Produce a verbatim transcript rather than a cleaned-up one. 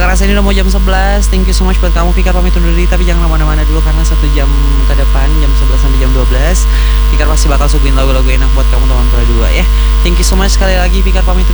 kerasa ini udah mau jam sebelas. Thank you so much buat kamu. Fikar pamit undur diri, tapi jangan kemana-mana dulu karena satu jam ke depan, jam sebelas sampai jam dua belas, Fikar pasti bakal suguhin lagu-lagu enak buat kamu teman Pura Dua ya. Thank you so much sekali lagi. Fikar pamit